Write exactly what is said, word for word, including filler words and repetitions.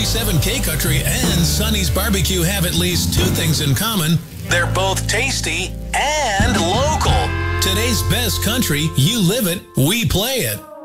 seven K Country and Sonny's Barbecue have at least two things in common. They're both tasty and local. Today's best country, you live it, we play it.